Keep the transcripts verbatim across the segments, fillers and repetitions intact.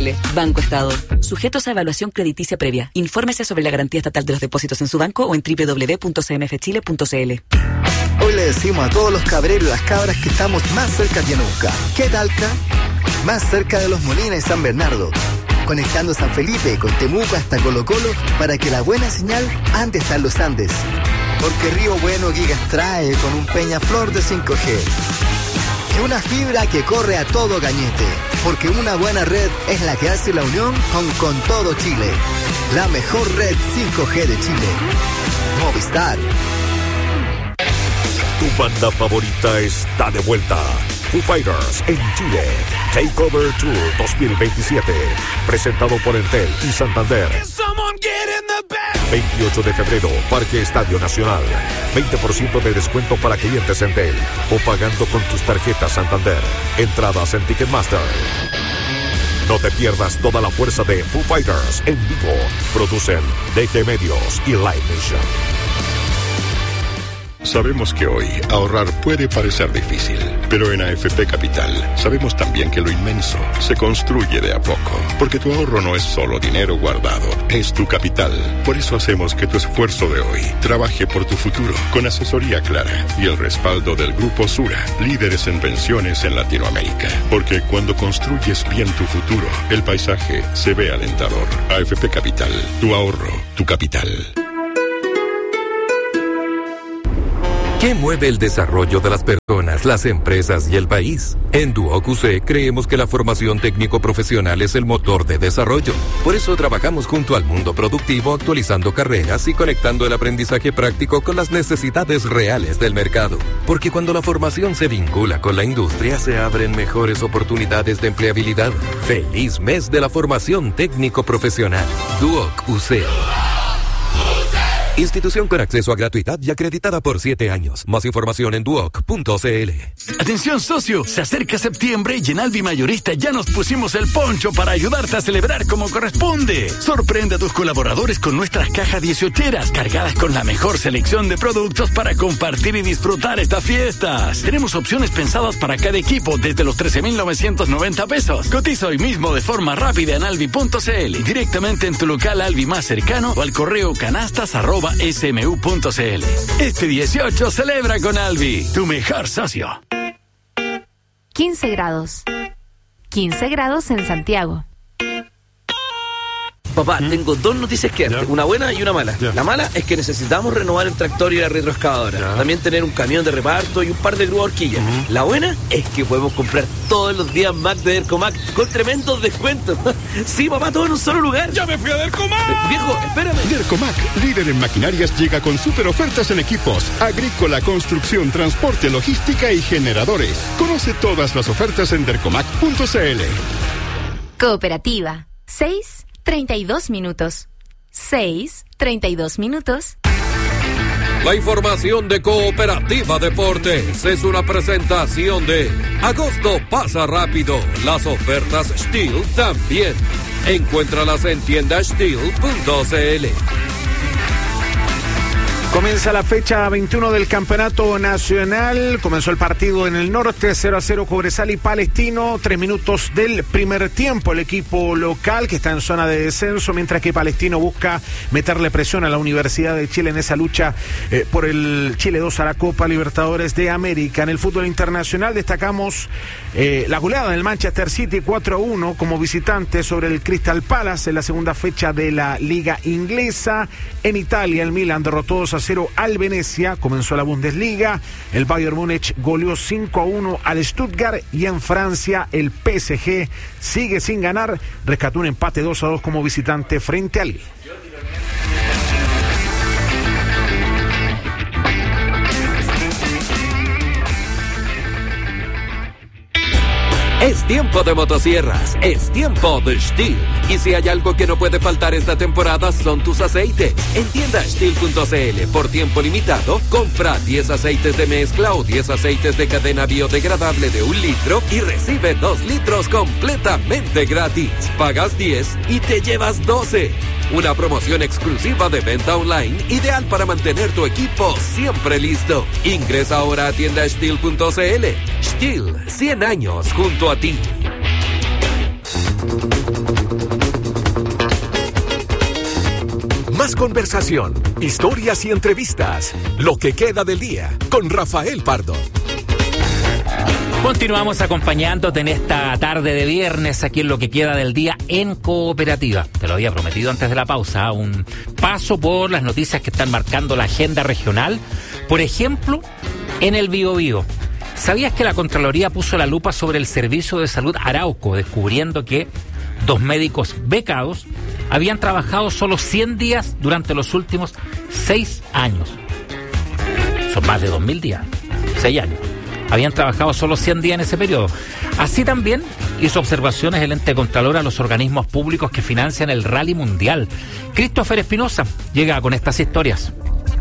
Chile. Banco Estado. Sujetos a evaluación crediticia previa. Infórmese sobre la garantía estatal de los depósitos en su banco o en doble u doble u doble u punto c m f chile punto c l. Hoy le decimos a todos los cabreros y las cabras que estamos más cerca que nunca. ¿Qué talca? Más cerca de Los Molinos y San Bernardo. Conectando San Felipe con Temuco hasta Colo Colo para que la buena señal ande hasta los Andes. Porque Río Bueno Gigas trae con un Peñaflor de cinco G. Y una fibra que corre a todo gañete. Porque una buena red es la que hace la unión con, con todo Chile. La mejor red cinco G de Chile. Movistar. Tu banda favorita está de vuelta. Foo Fighters en Chile. Takeover Tour dos mil veintisiete. Presentado por Entel y Santander. veintiocho de febrero, Parque Estadio Nacional. veinte por ciento de descuento para clientes Entel o pagando con tus tarjetas Santander. Entradas en Ticketmaster. No te pierdas toda la fuerza de Foo Fighters en vivo. Producen D G Medios y Live Nation. Sabemos que hoy ahorrar puede parecer difícil, pero en A F P Capital sabemos también que lo inmenso se construye de a poco, porque tu ahorro no es solo dinero guardado, es tu capital. Por eso hacemos que tu esfuerzo de hoy trabaje por tu futuro, con asesoría clara y el respaldo del Grupo Sura, líderes en pensiones en Latinoamérica. Porque cuando construyes bien tu futuro, el paisaje se ve alentador. A F P Capital, tu ahorro, tu capital. ¿Qué mueve el desarrollo de las personas, las empresas y el país? En Duoc U C creemos que la formación técnico-profesional es el motor de desarrollo. Por eso trabajamos junto al mundo productivo, actualizando carreras y conectando el aprendizaje práctico con las necesidades reales del mercado. Porque cuando la formación se vincula con la industria, se abren mejores oportunidades de empleabilidad. ¡Feliz mes de la formación técnico-profesional! Duoc U C. Institución con acceso a gratuidad y acreditada por siete años. Más información en duoc punto c l. Atención, socio, se acerca septiembre y en Alvi Mayorista ya nos pusimos el poncho para ayudarte a celebrar como corresponde. Sorprende a tus colaboradores con nuestras cajas dieciocheras cargadas con la mejor selección de productos para compartir y disfrutar estas fiestas. Tenemos opciones pensadas para cada equipo desde los trece mil novecientos noventa pesos. Cotiza hoy mismo de forma rápida en alvi punto c l, directamente en tu local Alvi más cercano o al correo canastas arroba s m u punto c l. Este dieciocho celebra con Alvi, tu mejor socio. quince grados. quince grados en Santiago. Papá, ¿Mm? tengo dos noticias que darte, una buena y una mala. Ya. La mala es que necesitamos renovar el tractor y la retroexcavadora. Ya. También tener un camión de reparto y un par de grúas horquillas. Uh-huh. La buena es que podemos comprar todos los días Mac de Dercomac con tremendos descuentos. Sí, papá, todo en un solo lugar. ¡Ya me fui a Dercomac! Eh, viejo, espérame. Dercomac, líder en maquinarias, llega con super ofertas en equipos, agrícola, construcción, transporte, logística y generadores. Conoce todas las ofertas en dercomac punto c l. Cooperativa. seis treinta y dos minutos. seis treinta y dos minutos. La información de Cooperativa Deportes es una presentación de Agosto pasa rápido. Las ofertas Steel también. Encuéntralas en tienda steel punto c l. Comienza la fecha veintiuno del Campeonato Nacional. Comenzó el partido en el norte, cero a cero Cobresal y Palestino. Tres minutos del primer tiempo. El equipo local que está en zona de descenso, mientras que Palestino busca meterle presión a la Universidad de Chile en esa lucha eh, por el Chile dos a la Copa Libertadores de América. En el fútbol internacional destacamos eh, la goleada del Manchester City cuatro a uno como visitante sobre el Crystal Palace en la segunda fecha de la Liga Inglesa. En Italia, el Milan derrotó dos a cero al Venecia. Comenzó la Bundesliga. El Bayern Múnich goleó cinco a uno al Stuttgart. Y en Francia, el P S G sigue sin ganar. Rescató un empate dos a dos como visitante frente al Lille. Es tiempo de motosierras, es tiempo de Stihl. Y si hay algo que no puede faltar esta temporada son tus aceites. En tienda steel punto c l, por tiempo limitado, compra diez aceites de mezcla o diez aceites de cadena biodegradable de un litro y recibe dos litros completamente gratis. Pagas diez y te llevas doce. Una promoción exclusiva de venta online, ideal para mantener tu equipo siempre listo. Ingresa ahora a tienda steel punto c l. Stihl, cien años junto a ti. Más conversación, historias y entrevistas. Lo que queda del día con Rafael Pardo. Continuamos acompañándote en esta tarde de viernes aquí en Lo que queda del día en Cooperativa. Te lo había prometido antes de la pausa, un paso por las noticias que están marcando la agenda regional. Por ejemplo, en el Biobío. ¿Sabías que la Contraloría puso la lupa sobre el Servicio de Salud Arauco, descubriendo que dos médicos becados habían trabajado solo cien días durante los últimos seis años? Son más de dos mil días, seis años. Habían trabajado solo cien días en ese periodo. Así también hizo observaciones el ente contralor a los organismos públicos que financian el Rally Mundial. Christopher Espinosa llega con estas historias.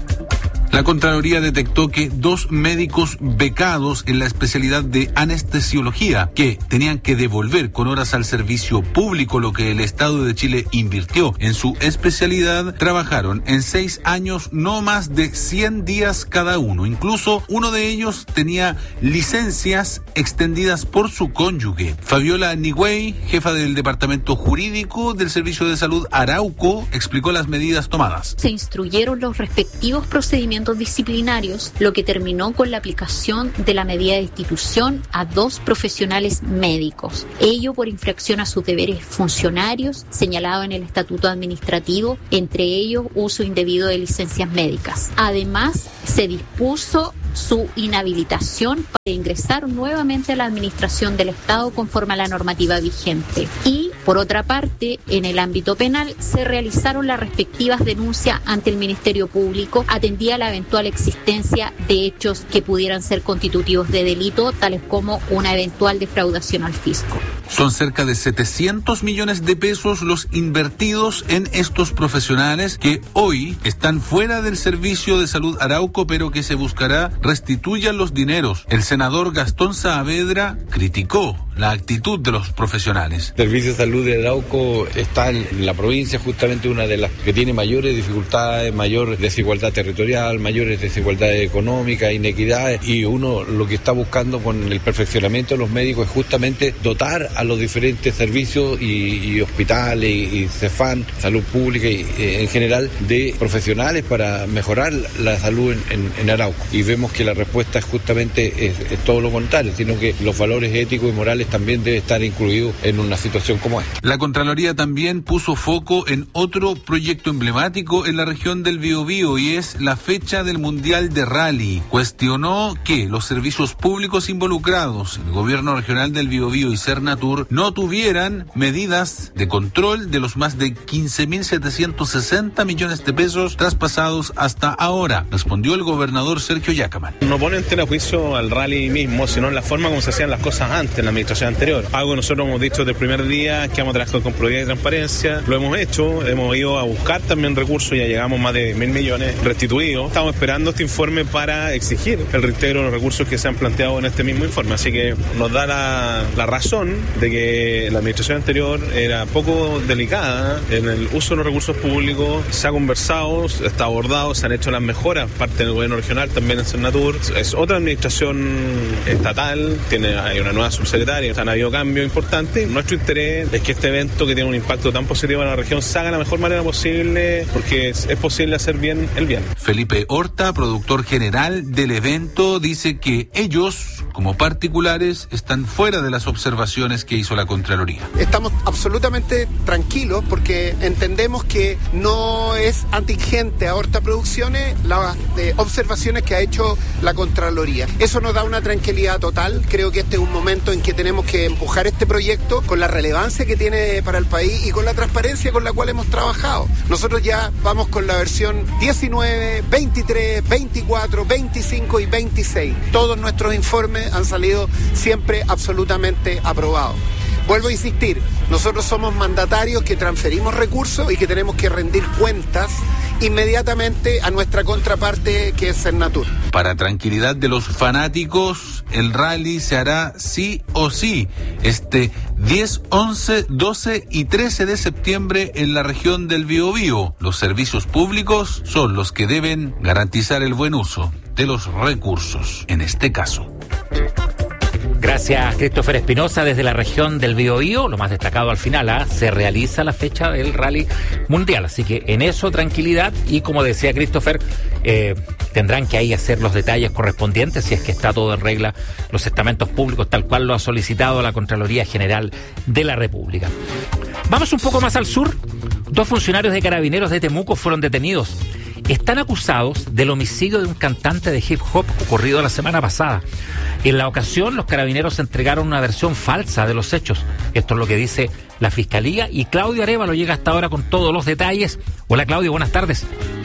La Contraloría detectó que dos médicos becados en la especialidad de anestesiología, que tenían que devolver con horas al servicio público lo que el Estado de Chile invirtió en su especialidad, trabajaron en seis años no más de cien días cada uno. Incluso uno de ellos tenía licencias extendidas por su cónyuge. Fabiola Nigüey, jefa del Departamento Jurídico del Servicio de Salud Arauco, explicó las medidas tomadas. Se instruyeron los respectivos procedimientos disciplinarios, lo que terminó con la aplicación de la medida de destitución a dos profesionales médicos. Ello por infracción a sus deberes funcionarios señalado en el Estatuto Administrativo, entre ellos uso indebido de licencias médicas. Además, se dispuso su inhabilitación para ingresar nuevamente a la administración del Estado conforme a la normativa vigente. Y, por otra parte, en el ámbito penal se realizaron las respectivas denuncias ante el Ministerio Público, atendida la eventual existencia de hechos que pudieran ser constitutivos de delito, tales como una eventual defraudación al fisco. Son cerca de setecientos millones de pesos los invertidos en estos profesionales que hoy están fuera del Servicio de Salud Arauco, pero que se buscará restituyan los dineros. El senador Gastón Saavedra criticó la actitud de los profesionales. El Servicio de Salud de Arauco está en la provincia justamente una de las que tiene mayores dificultades, mayor desigualdad territorial, mayores desigualdades económicas, inequidades, y uno lo que está buscando con el perfeccionamiento de los médicos es justamente dotar a los diferentes servicios y, y hospitales y, y CEFAN, salud pública y, eh, en general, de profesionales para mejorar la salud en, en, en Arauco. Y vemos que la respuesta es justamente es, es todo lo contrario, sino que los valores éticos y morales también deben estar incluidos en una situación como esta. La Contraloría también puso foco en otro proyecto emblemático en la región del Biobío, y es la fecha del Mundial de Rally. Cuestionó que los servicios públicos involucrados, el gobierno regional del Biobío y Sernatur, no tuvieran medidas de control de los más de quince mil setecientos sesenta millones de pesos traspasados hasta ahora, respondió el gobernador Sergio Yacaman. No pone entero juicio al rally mismo, sino en la forma como se hacían las cosas antes en la administración anterior. Algo que nosotros hemos dicho desde el primer día, que vamos a trabajar con probidad y transparencia. Lo hemos hecho, hemos ido a buscar también recursos, ya llegamos más de mil millones restituidos. Estamos esperando este informe para exigir el reintegro de los recursos que se han planteado en este mismo informe. Así que nos da la, la razón de que la administración anterior era poco delicada en el uso de los recursos públicos. Se ha conversado, está abordado, se han hecho las mejoras, parte del gobierno regional, también en Sernatur. Es otra administración estatal, tiene, hay una nueva subsecretaria, han habido cambios importantes. Nuestro interés es que este evento, que tiene un impacto tan positivo en la región, se haga de la mejor manera posible, porque es, es posible hacer bien el bien. Felipe Horta, productor general del evento, dice que ellos, como particulares, están fuera de las observaciones que hizo la Contraloría. Estamos absolutamente tranquilos porque entendemos que no es atingente a Horta Producciones las eh, observaciones que ha hecho la Contraloría. Eso nos da una tranquilidad total. Creo que este es un momento en que tenemos que empujar este proyecto con la relevancia que tiene para el país y con la transparencia con la cual hemos trabajado. Nosotros ya vamos con la versión diecinueve, veintitrés, veinticuatro, veinticinco y veintiséis. Todos nuestros informes han salido siempre absolutamente aprobados. Vuelvo a insistir, nosotros somos mandatarios que transferimos recursos y que tenemos que rendir cuentas inmediatamente a nuestra contraparte, que es Sernatur. Para tranquilidad de los fanáticos, el rally se hará sí o sí este diez, once, doce y trece de septiembre en la región del Biobío. Los servicios públicos son los que deben garantizar el buen uso de los recursos, en este caso. Gracias, Christopher Espinosa, desde la región del Biobío. Lo más destacado al final, ¿eh? Se realiza la fecha del Rally Mundial, así que en eso tranquilidad y, como decía Christopher, eh, tendrán que ahí hacer los detalles correspondientes si es que está todo en regla, los estamentos públicos tal cual lo ha solicitado la Contraloría General de la República. Vamos un poco más al sur. Dos funcionarios de Carabineros de Temuco fueron detenidos. Están acusados del homicidio de un cantante de hip hop ocurrido la semana pasada. En la ocasión, los carabineros entregaron una versión falsa de los hechos. Esto es lo que dice la Fiscalía, y Claudio Arévalo llega hasta ahora con todos los detalles. Hola, Claudio, buenas tardes.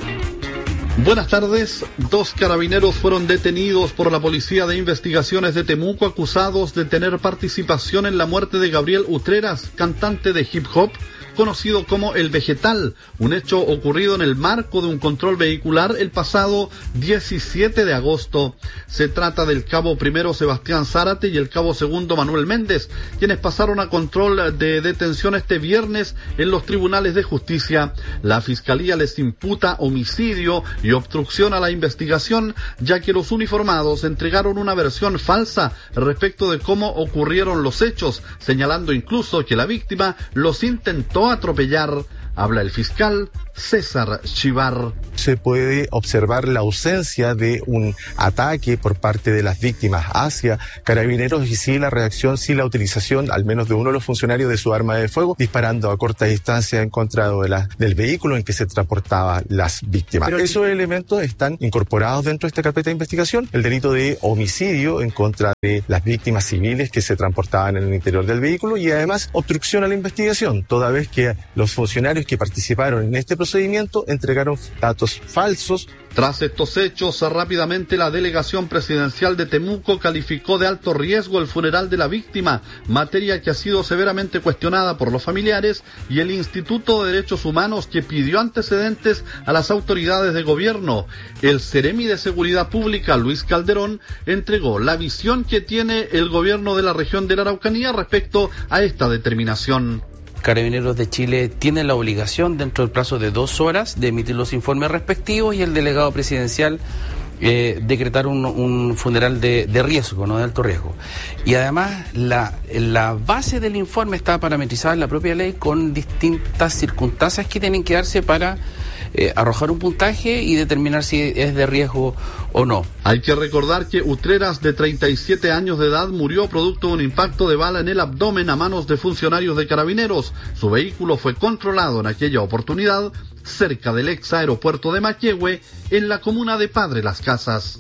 Buenas tardes. Dos carabineros fueron detenidos por la Policía de Investigaciones de Temuco acusados de tener participación en la muerte de Gabriel Utreras, cantante de hip hop, conocido como El Vegetal, un hecho ocurrido en el marco de un control vehicular el pasado diecisiete de agosto. Se trata del cabo primero Sebastián Zárate y el cabo segundo Manuel Méndez, quienes pasaron a control de detención este viernes en los tribunales de justicia. La Fiscalía les imputa homicidio y obstrucción a la investigación, ya que los uniformados entregaron una versión falsa respecto de cómo ocurrieron los hechos, señalando incluso que la víctima los intentó atropellar. Habla el fiscal César Chivar. Se puede observar la ausencia de un ataque por parte de las víctimas hacia carabineros y sí la reacción, sí la utilización al menos de uno de los funcionarios de su arma de fuego disparando a corta distancia en contra de la, del vehículo en que se transportaban las víctimas. Pero esos elementos están incorporados dentro de esta carpeta de investigación. El delito de homicidio en contra de las víctimas civiles que se transportaban en el interior del vehículo y además obstrucción a la investigación, toda vez que los funcionarios que participaron en este procedimiento entregaron datos falsos. Tras estos hechos, rápidamente la delegación presidencial de Temuco calificó de alto riesgo el funeral de la víctima, materia que ha sido severamente cuestionada por los familiares y el Instituto de Derechos Humanos, que pidió antecedentes a las autoridades de gobierno. El Seremi de Seguridad Pública, Luis Calderón, entregó la visión que tiene el gobierno de la región de la Araucanía respecto a esta determinación. Carabineros de Chile tienen la obligación, dentro del plazo de dos horas, de emitir los informes respectivos y el delegado presidencial eh, decretar un, un funeral de, de riesgo, no de alto riesgo. Y además, la, la base del informe está parametrizada en la propia ley con distintas circunstancias que tienen que darse para eh, arrojar un puntaje y determinar si es de riesgo o no. Hay que recordar que Utreras, de treinta y siete años de edad, murió producto de un impacto de bala en el abdomen a manos de funcionarios de Carabineros. Su vehículo fue controlado en aquella oportunidad cerca del ex aeropuerto de Maquehue, en la comuna de Padre Las Casas.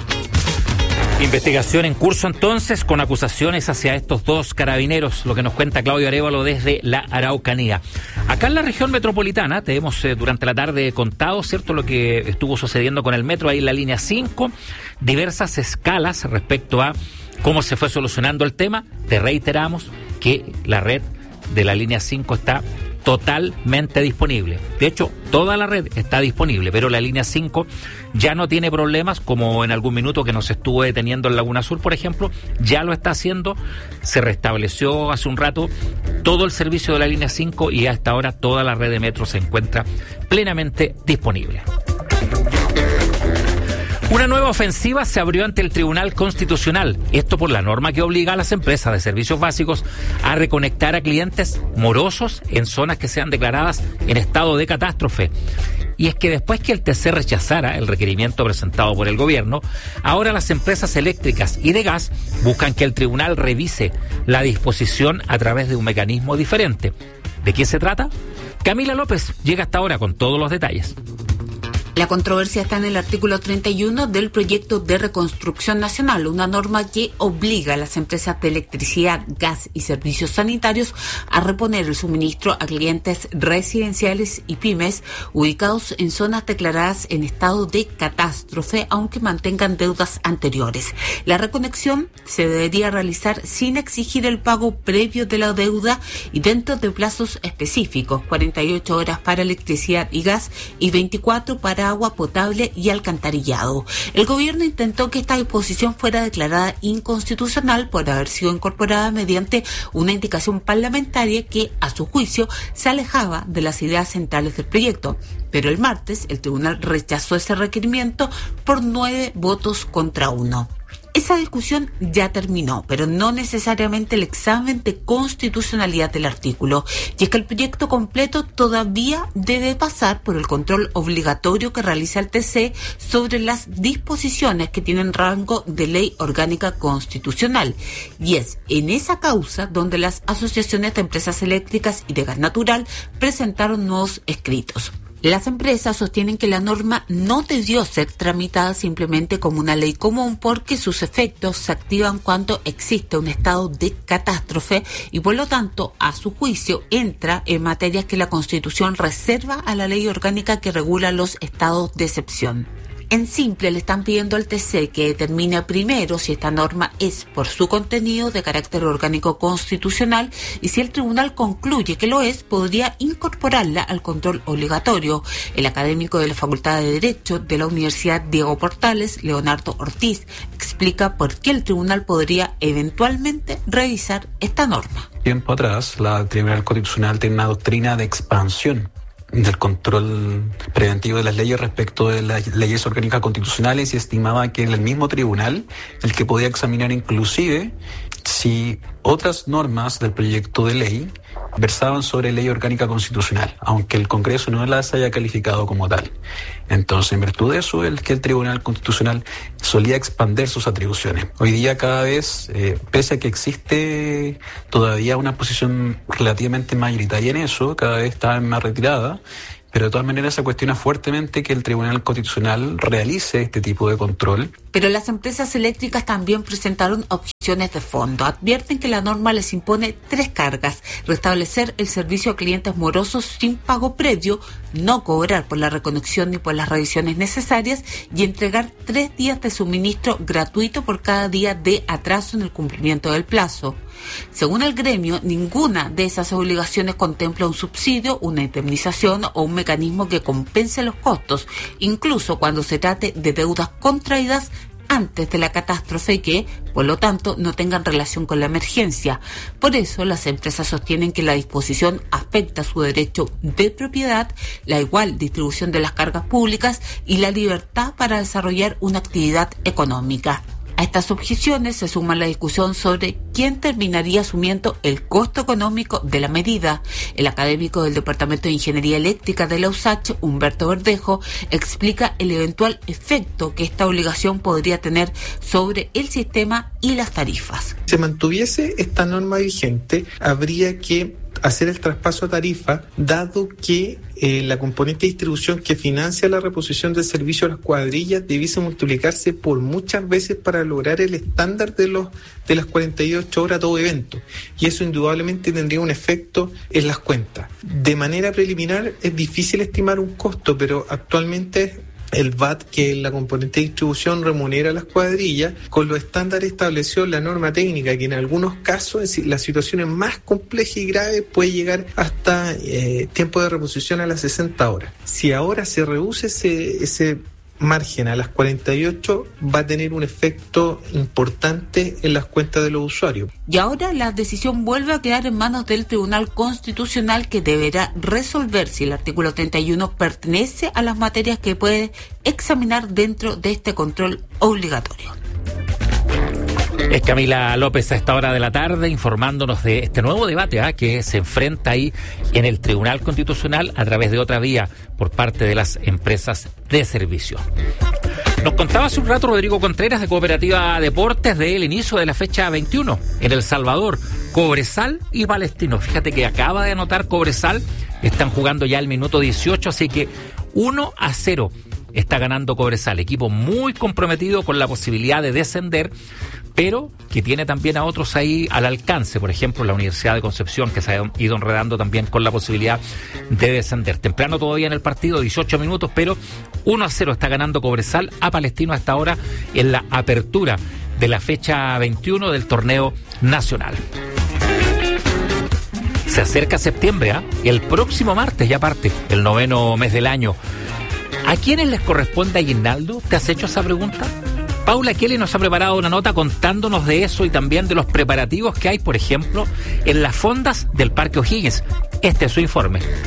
Investigación en curso entonces con acusaciones hacia estos dos carabineros, lo que nos cuenta Claudio Arévalo desde la Araucanía. Acá en la región metropolitana te hemos eh, durante la tarde contado, ¿cierto?, lo que estuvo sucediendo con el metro ahí en la línea cinco, diversas escalas respecto a cómo se fue solucionando el tema. Te reiteramos que la red de la línea cinco está totalmente disponible. De hecho, toda la red está disponible, pero la línea cinco ya no tiene problemas, como en algún minuto que nos estuvo deteniendo en Laguna Sur, por ejemplo, ya lo está haciendo. Se restableció hace un rato todo el servicio de la línea cinco y hasta ahora toda la red de metro se encuentra plenamente disponible. Una nueva ofensiva se abrió ante el Tribunal Constitucional, esto por la norma que obliga a las empresas de servicios básicos a reconectar a clientes morosos en zonas que sean declaradas en estado de catástrofe. Y es que después que el T C rechazara el requerimiento presentado por el gobierno, ahora las empresas eléctricas y de gas buscan que el tribunal revise la disposición a través de un mecanismo diferente. ¿De qué se trata? Camila López llega hasta ahora con todos los detalles. La controversia está en el artículo treinta y uno del proyecto de reconstrucción nacional, una norma que obliga a las empresas de electricidad, gas y servicios sanitarios a reponer el suministro a clientes residenciales y pymes ubicados en zonas declaradas en estado de catástrofe, aunque mantengan deudas anteriores. La reconexión se debería realizar sin exigir el pago previo de la deuda y dentro de plazos específicos, cuarenta y ocho horas para electricidad y gas y veinticuatro para agua potable y alcantarillado. El gobierno intentó que esta disposición fuera declarada inconstitucional por haber sido incorporada mediante una indicación parlamentaria que, a su juicio, se alejaba de las ideas centrales del proyecto. Pero el martes el tribunal rechazó ese requerimiento por nueve votos contra uno. Esa discusión ya terminó, pero no necesariamente el examen de constitucionalidad del artículo. Y es que el proyecto completo todavía debe pasar por el control obligatorio que realiza el T C sobre las disposiciones que tienen rango de ley orgánica constitucional. Y es en esa causa donde las asociaciones de empresas eléctricas y de gas natural presentaron nuevos escritos. Las empresas sostienen que la norma no debió ser tramitada simplemente como una ley común porque sus efectos se activan cuando existe un estado de catástrofe y por lo tanto, a su juicio, entra en materias que la Constitución reserva a la ley orgánica que regula los estados de excepción. En simple, le están pidiendo al T C que determine primero si esta norma es, por su contenido, de carácter orgánico constitucional y si el tribunal concluye que lo es, podría incorporarla al control obligatorio. El académico de la Facultad de Derecho de la Universidad Diego Portales, Leonardo Ortiz, explica por qué el tribunal podría eventualmente revisar esta norma. Tiempo atrás, la Tribunal Constitucional tiene una doctrina de expansión del control preventivo de las leyes respecto de las leyes orgánicas constitucionales y estimaba que era el mismo tribunal el que podía examinar inclusive si otras normas del proyecto de ley versaban sobre ley orgánica constitucional, aunque el Congreso no las haya calificado como tal. Entonces, en virtud de eso, es que el Tribunal Constitucional solía expandir sus atribuciones. Hoy día cada vez, eh, pese a que existe todavía una posición relativamente mayoritaria en eso, cada vez está más retirada, pero de todas maneras se cuestiona fuertemente que el Tribunal Constitucional realice este tipo de control. Pero las empresas eléctricas también presentaron opciones de fondo. Advierten que la norma les impone tres cargas: restablecer el servicio a clientes morosos sin pago previo, no cobrar por la reconexión ni por las revisiones necesarias y entregar tres días de suministro gratuito por cada día de atraso en el cumplimiento del plazo. Según el gremio, ninguna de esas obligaciones contempla un subsidio, una indemnización o un mecanismo que compense los costos, incluso cuando se trate de deudas contraídas antes de la catástrofe y que, por lo tanto, no tengan relación con la emergencia. Por eso, las empresas sostienen que la disposición afecta su derecho de propiedad, la igual distribución de las cargas públicas y la libertad para desarrollar una actividad económica. A estas objeciones se suma la discusión sobre quién terminaría asumiendo el costo económico de la medida. El académico del Departamento de Ingeniería Eléctrica de la U S A C H, Humberto Verdejo, explica el eventual efecto que esta obligación podría tener sobre el sistema y las tarifas. Si se mantuviese esta norma vigente, habría que hacer el traspaso a tarifa, dado que eh, la componente de distribución que financia la reposición del servicio a las cuadrillas debiese multiplicarse por muchas veces para lograr el estándar de los de las cuarenta y ocho horas a todo evento. Y eso indudablemente tendría un efecto en las cuentas. De manera preliminar es difícil estimar un costo, pero actualmente el V A T, que es la componente de distribución, remunera a las cuadrillas con los estándares establecidos en la norma técnica, que en algunos casos, en las situaciones más complejas y graves, puede llegar hasta eh, tiempo de reposición a las sesenta horas. Si ahora se reduce ese, ese margen a las cuarenta y ocho, va a tener un efecto importante en las cuentas de los usuarios. Y ahora la decisión vuelve a quedar en manos del Tribunal Constitucional, que deberá resolver si el artículo treinta y uno pertenece a las materias que puede examinar dentro de este control obligatorio. Es Camila López a esta hora de la tarde informándonos de este nuevo debate ¿eh? que se enfrenta ahí en el Tribunal Constitucional a través de otra vía por parte de las empresas de servicio. Nos contaba hace un rato Rodrigo Contreras de Cooperativa Deportes del inicio de la fecha veintiuno en El Salvador, Cobresal y Palestino. Fíjate que acaba de anotar Cobresal, están jugando ya el minuto dieciocho, así que uno a cero está ganando Cobresal, equipo muy comprometido con la posibilidad de descender, pero que tiene también a otros ahí al alcance, por ejemplo la Universidad de Concepción, que se ha ido enredando también con la posibilidad de descender. Temprano todavía en el partido, dieciocho minutos, pero uno a cero está ganando Cobresal a Palestino hasta ahora en la apertura de la fecha veintiuno del torneo nacional. Se acerca septiembre, ¿eh? El próximo martes ya parte el noveno mes del año. ¿A quiénes les corresponde aguinaldo? ¿Te has hecho esa pregunta? Paula Kelly nos ha preparado una nota contándonos de eso y también de los preparativos que hay, por ejemplo, en las fondas del Parque O'Higgins. Este es su informe.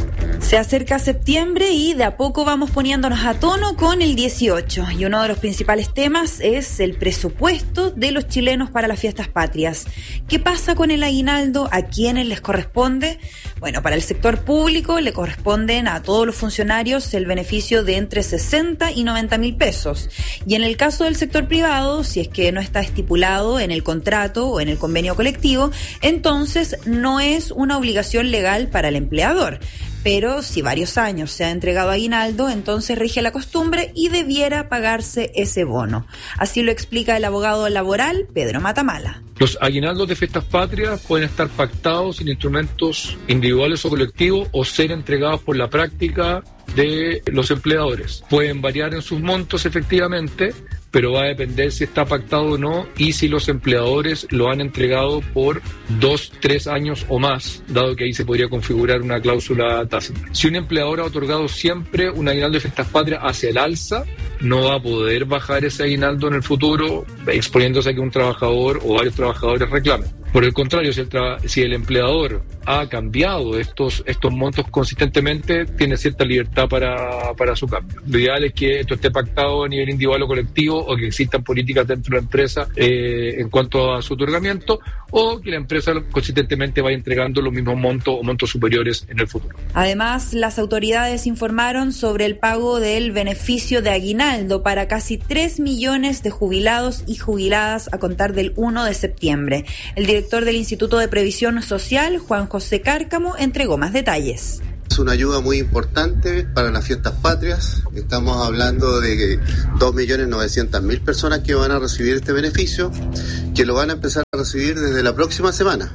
Se acerca septiembre y de a poco vamos poniéndonos a tono con el dieciocho, y uno de los principales temas es el presupuesto de los chilenos para las fiestas patrias. ¿Qué pasa con el aguinaldo? ¿A quiénes les corresponde? Bueno, para el sector público le corresponden a todos los funcionarios el beneficio de entre sesenta y noventa mil pesos. Y en el caso del sector privado, si es que no está estipulado en el contrato o en el convenio colectivo, entonces no es una obligación legal para el empleador. Pero si varios años se ha entregado aguinaldo, entonces rige la costumbre y debiera pagarse ese bono. Así lo explica el abogado laboral Pedro Matamala. Los aguinaldos de fiestas patrias pueden estar pactados en instrumentos individuales o colectivos o ser entregados por la práctica de los empleadores. Pueden variar en sus montos efectivamente, pero va a depender si está pactado o no y si los empleadores lo han entregado por dos, tres años o más, dado que ahí se podría configurar una cláusula tácita. Si un empleador ha otorgado siempre un aguinaldo de fiestas patrias hacia el alza, no va a poder bajar ese aguinaldo en el futuro, exponiéndose a que un trabajador o varios trabajadores reclamen. Por el contrario, si el, tra- si el empleador ha cambiado estos, estos montos consistentemente, tiene cierta libertad para, para su cambio. Lo ideal es que esto esté pactado a nivel individual o colectivo, o que existan políticas dentro de la empresa eh, en cuanto a su otorgamiento, o que la empresa consistentemente vaya entregando los mismos montos o montos superiores en el futuro. Además, las autoridades informaron sobre el pago del beneficio de aguinaldo para casi tres millones de jubilados y jubiladas a contar del primero de septiembre. El director del Instituto de Previsión Social, Juan José Cárcamo, entregó más detalles. Es una ayuda muy importante para las fiestas patrias. Estamos hablando de dos millones novecientas mil personas que van a recibir este beneficio, que lo van a empezar a recibir desde la próxima semana.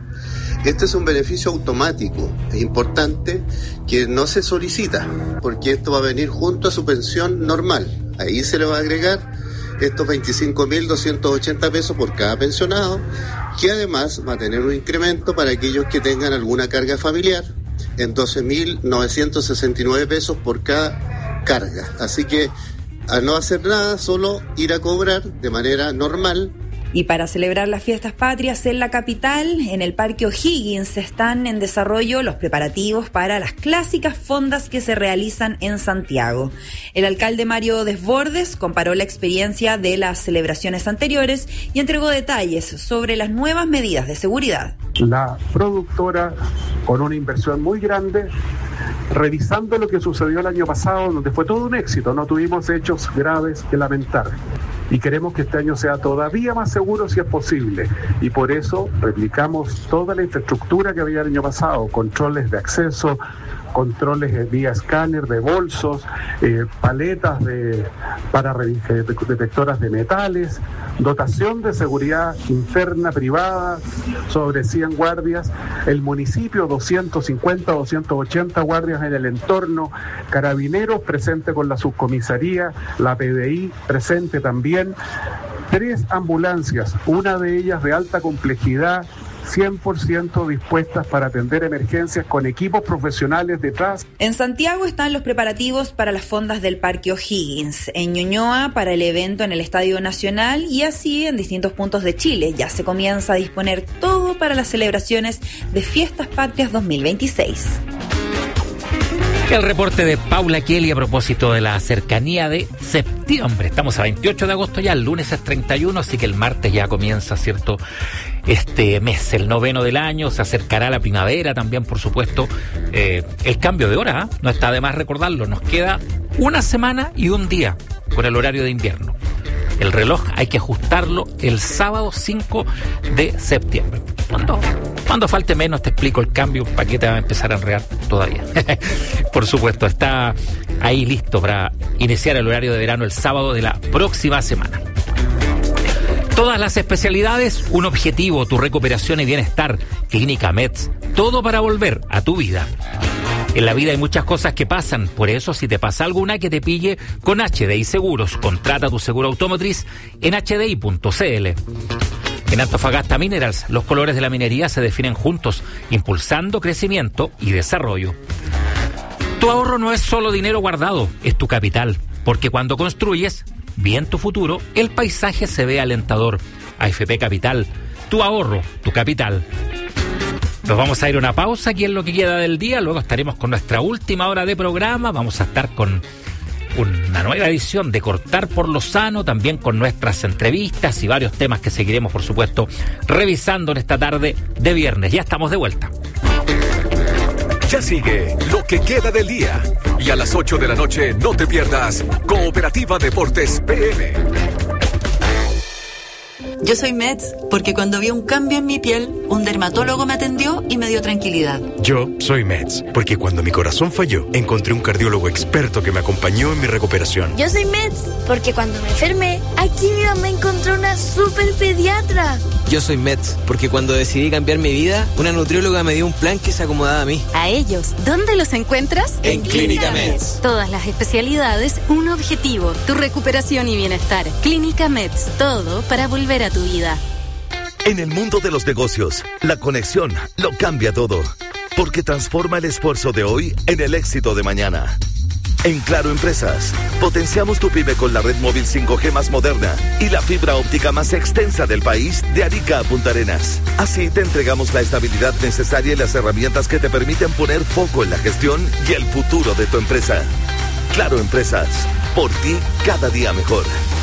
Este es un beneficio automático. Es importante que no se solicita, porque esto va a venir junto a su pensión normal. Ahí se le va a agregar estos veinticinco mil doscientos ochenta pesos por cada pensionado, que además va a tener un incremento para aquellos que tengan alguna carga familiar en doce mil novecientos sesenta y nueve pesos por cada carga. Así que al no hacer nada, solo ir a cobrar de manera normal. Y para celebrar las fiestas patrias en la capital, en el Parque O'Higgins, están en desarrollo los preparativos para las clásicas fondas que se realizan en Santiago. El alcalde Mario Desbordes comparó la experiencia de las celebraciones anteriores y entregó detalles sobre las nuevas medidas de seguridad. La productora, con una inversión muy grande, revisando lo que sucedió el año pasado, donde fue todo un éxito, no tuvimos hechos graves que lamentar. Y queremos que este año sea todavía más seguro si es posible. Y por eso replicamos toda la infraestructura que había el año pasado, controles de acceso, controles vía escáner de bolsos, eh, paletas de, para de, detectoras de metales, dotación de seguridad interna privada sobre cien guardias, el municipio doscientos cincuenta, doscientos ochenta guardias en el entorno, carabineros presente con la subcomisaría, la P D I presente también, tres ambulancias, una de ellas de alta complejidad, cien por ciento dispuestas para atender emergencias con equipos profesionales detrás. En Santiago están los preparativos para las fondas del Parque O'Higgins, en Ñuñoa para el evento en el Estadio Nacional y así en distintos puntos de Chile. Ya se comienza a disponer todo para las celebraciones de Fiestas Patrias dos mil veintiséis. El reporte de Paula Kelly a propósito de la cercanía de septiembre. Estamos a veintiocho de agosto ya, el lunes es treinta y uno, así que el martes ya comienza, ¿cierto?, este mes, el noveno del año. Se acercará la primavera también, por supuesto. Eh, el cambio de hora, ¿eh? No está de más recordarlo. Nos queda una semana y un día con el horario de invierno. El reloj hay que ajustarlo el sábado cinco de septiembre. Cuando, cuando falte menos te explico el cambio, para qué te va a empezar a enredar todavía. Por supuesto, está ahí listo para iniciar el horario de verano el sábado de la próxima semana. Todas las especialidades, un objetivo, tu recuperación y bienestar. Clínica Meds, todo para volver a tu vida. En la vida hay muchas cosas que pasan, por eso si te pasa alguna que te pille, con H D I Seguros, contrata tu seguro automotriz en h d i punto c l. En Antofagasta Minerals, los colores de la minería se definen juntos, impulsando crecimiento y desarrollo. Tu ahorro no es solo dinero guardado, es tu capital, porque cuando construyes bien tu futuro, el paisaje se ve alentador. A F P Capital, tu ahorro, tu capital. Nos vamos a ir a una pausa aquí en lo que queda del día, luego estaremos con nuestra última hora de programa, vamos a estar con una nueva edición de Cortar por lo Sano, también con nuestras entrevistas y varios temas que seguiremos, por supuesto, revisando en esta tarde de viernes. Ya estamos de vuelta. Ya sigue lo que queda del día. Y a las ocho de la noche no te pierdas Cooperativa Deportes P M. Yo soy Meds porque cuando vi un cambio en mi piel, un dermatólogo me atendió y me dio tranquilidad. Yo soy Meds porque cuando mi corazón falló, encontré un cardiólogo experto que me acompañó en mi recuperación. Yo soy Meds porque cuando me enfermé, aquí mi mamá encontró una super pediatra. Yo soy Meds porque cuando decidí cambiar mi vida, una nutrióloga me dio un plan que se acomodaba a mí. A ellos, ¿dónde los encuentras? En Clínica Meds. Todas las especialidades, un objetivo, tu recuperación y bienestar. Clínica Meds, todo para volver a tu vida. En el mundo de los negocios, la conexión lo cambia todo, porque transforma el esfuerzo de hoy en el éxito de mañana. En Claro Empresas, potenciamos tu pyme con la red móvil cinco G más moderna y la fibra óptica más extensa del país de Arica a Punta Arenas. Así te entregamos la estabilidad necesaria y las herramientas que te permiten poner foco en la gestión y el futuro de tu empresa. Claro Empresas, por ti cada día mejor.